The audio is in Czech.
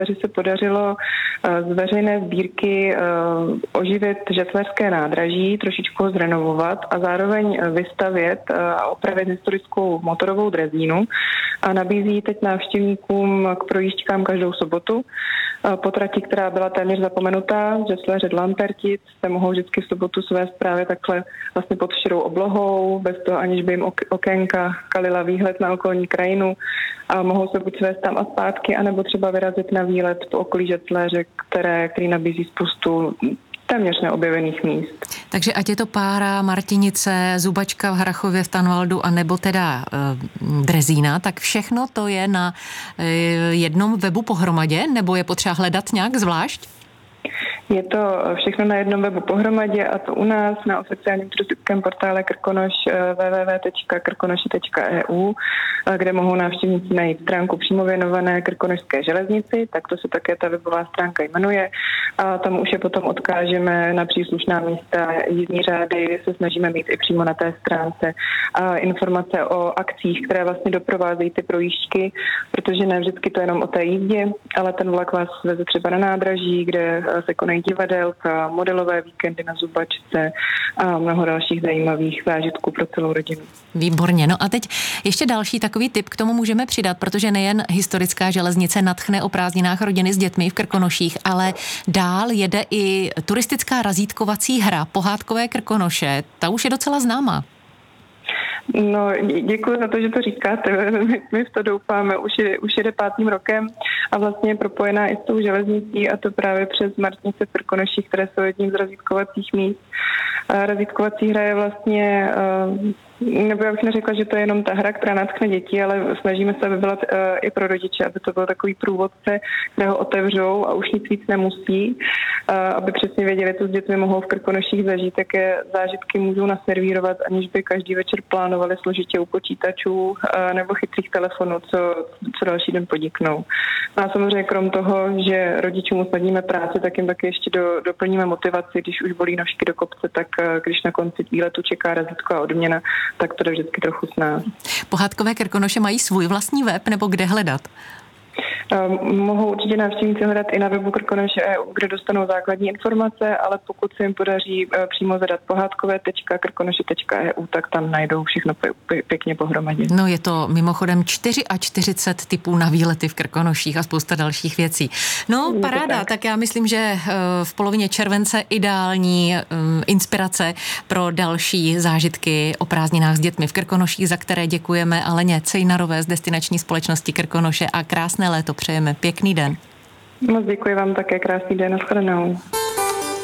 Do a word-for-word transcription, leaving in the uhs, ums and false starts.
že se podařilo z veřejné sbírky oživit žetlerské nádraží, trošičku ho zrenovovat a zároveň vystavět a opravit historickou motorovou drezínu a nabízí teď návštěvníkům k projížďkám každou sobotu. Po trati, která byla téměř zapomenutá, Žetleř Lampertic, se mohou vždycky v sobotu svést právě takhle vlastně pod širou oblohou, bez toho, aniž by jim okénka kalila výhled na okolní krajinu a mohou se buď svést tam a zpátky, anebo třeba vyrazit na výlet po okolí Žetleře, které, který nabízí spoustu téměř neobjevených míst. Takže ať je to Pára, Martinice, Zubačka v Harrachově v Tanvaldu a nebo teda e, Drezína, tak všechno to je na e, jednom webu pohromadě, nebo je potřeba hledat nějak zvlášť? Je to všechno na jednom webu pohromadě a to u nás na oficiálním turistickém portále Krkonoš w w w tečka krkonoše tečka e u, kde mohou návštěvníci najít stránku přímo věnované krkonošské železnici, tak to se také ta webová stránka jmenuje. A tam už je potom odkážeme na příslušná místa, jízdní řády se snažíme mít i přímo na té stránce a informace o akcích, které vlastně doprovázejí ty projížďky, protože ne vždycky to je jenom o té jízdě, ale ten vlak vás veze třeba na nádraží, kde se konají divadelka, modelové víkendy na Zubačce a mnoho dalších zajímavých zážitků pro celou rodinu. Výborně. No a teď ještě další takový tip k tomu můžeme přidat, protože nejen historická železnice nadchne o prázdninách rodiny s dětmi v Krkonoších, ale dál jede i turistická razítkovací hra Pohádkové Krkonoše. Ta už je docela známá. No, děkuji za to, že to říkáte. My, my v to doufáme, už, je, už jede pátým rokem a vlastně je propojená i s tou železnicí a to právě přes Martinice v Krkonoších, které jsou jedním z razítkovacích míst. A razítkovací hra je vlastně, nebo já bych neřekla, že to je jenom ta hra, která nadchne děti, ale snažíme se, aby byla i pro rodiče, aby to byl takový průvodce, kterého otevřou a už nic víc nemusí, aby přesně věděli, co s dětmi mohou v Krkonoších zažít, jaké zážitky můžou naservírovat, aniž by každý večer plánovali složitě u počítačů nebo chytrých telefonů, co, co další den podniknou. A samozřejmě krom toho, že rodičům usnadníme práci, tak jim taky ještě do, doplníme motivaci, když už bolí nožky do kopce, tak když na konci výletu čeká razítko a odměna, tak to jde vždycky trochu s nás. Pohádkové Krkonoše mají svůj vlastní web, nebo kde hledat? Um, mohou určitě návštěvníci hledat i na webu Krkonoše tečka e u, kde dostanou základní informace, ale pokud se jim podaří uh, přímo zadat pohádkové tečka krkonoše tečka e u, tak tam najdou všechno pě- pěkně pohromadě. No je to mimochodem čtyřicet čtyři typů na výlety v Krkonoších a spousta dalších věcí. No je paráda, tak. tak já myslím, že uh, v polovině července ideální uh, inspirace pro další zážitky o prázdninách s dětmi v Krkonoších, za které děkujeme Aleně Cejnarové z destinační společnosti Krkonoše a krásné léto přejeme. Pěkný den. Moc děkuji vám také, krásný den, nashledanou.